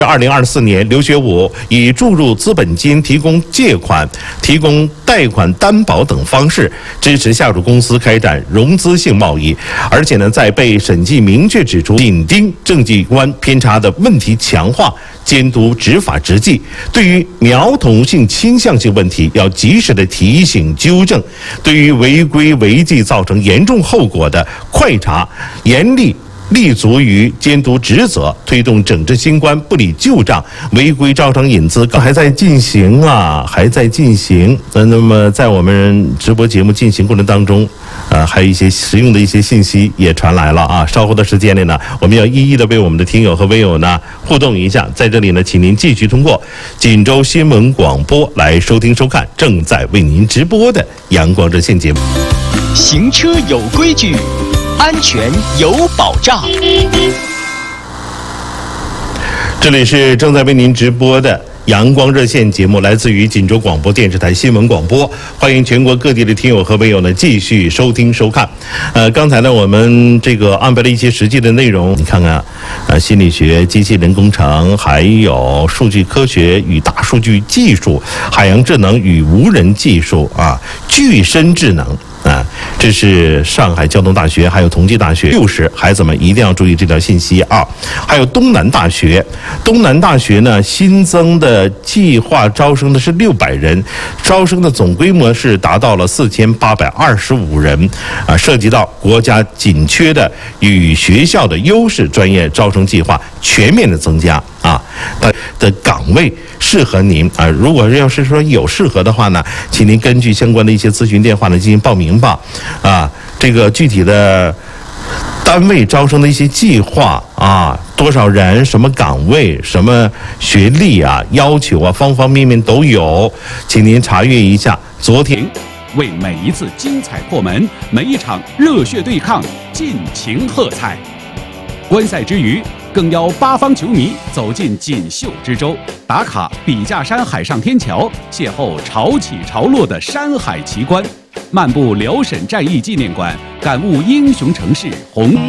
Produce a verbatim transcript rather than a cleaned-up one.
二零二四年，刘学武以注入资本金、提供借款、提供贷款担保等方式，支持下属公司开展融资性贸易，而且呢，在被审计明确指出紧盯政绩观偏差的问题，强化监督执法执纪。对于苗头性、倾向性问题，要及时的提醒纠正；对于违规违纪造成严重后果的，快查严厉。立足于监督职责，推动整治新冠，不理旧账，违规招商引资还在进行啊，还在进行。呃，那么在我们直播节目进行过程当中，呃，还有一些实用的一些信息也传来了啊。稍后的时间里呢，我们要一一的为我们的听友和微友呢互动一下。在这里呢，请您继续通过锦州新闻广播来收听收看正在为您直播的阳光热线节目。 行车有规矩，安全有保障。 这里是正在为您直播的阳光热线节目，来自于锦州广播电视台新闻广播，欢迎全国各地的听友和微友呢继续收听收看。呃，刚才呢我们这个安排了一些实际的内容，你看看，呃，心理学、机器人工程，还有数据科学与大数据技术、海洋智能与无人技术啊，具身智能。啊，这是上海交通大学，还有同济大学六十，孩子们一定要注意这条信息啊！还有东南大学，东南大学呢新增的计划招生的是六百人，招生的总规模是达到了四千八百二十五人，啊，涉及到国家紧缺的与学校的优势专业招生计划全面的增加啊，呃的岗位适合您啊。如果要是说有适合的话呢，请您根据相关的一些咨询电话呢进行报名吧。啊，这个具体的单位招生的一些计划啊，多少人、什么岗位、什么学历啊、要求啊，方方面面都有，请您查阅一下。昨天为每一次精彩破门、每一场热血对抗尽情喝彩。观赛之余，更邀八方球迷走进锦绣之州，打卡笔架山海上天桥，邂逅潮起潮落的山海奇观，漫步辽沈战役纪念馆，感悟英雄城市宏。